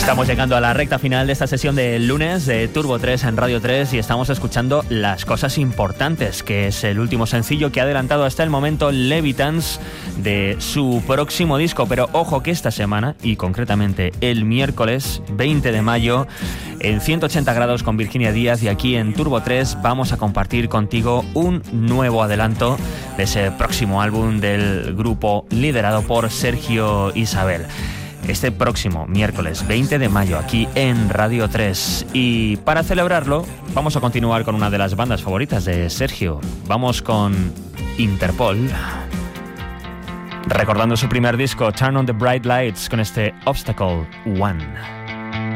Estamos llegando a la recta final de esta sesión del lunes de Turbo 3 en Radio 3 y estamos escuchando Las Cosas Importantes, que es el último sencillo que ha adelantado hasta el momento Levitans de su próximo disco. Pero ojo que esta semana, y concretamente el miércoles 20 de mayo, en 180 grados con Virginia Díaz y aquí en Turbo 3 vamos a compartir contigo un nuevo adelanto de ese próximo álbum del grupo liderado por Sergio Isabel. Este próximo miércoles 20 de mayo aquí en Radio 3. Y para celebrarlo vamos a continuar con una de las bandas favoritas de Sergio. Vamos con Interpol, recordando su primer disco Turn on the Bright Lights con este Obstacle One.